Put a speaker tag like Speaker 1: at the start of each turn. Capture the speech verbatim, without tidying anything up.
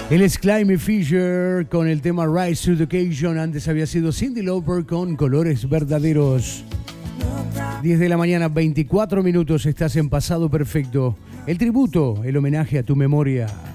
Speaker 1: Él es Climby Fisher con el tema Rise to the Occasion. Antes había sido Cyndi Lauper con Colores Verdaderos. diez de la mañana, veinticuatro minutos. Estás en Pasado Perfecto. El tributo, el homenaje a tu memoria.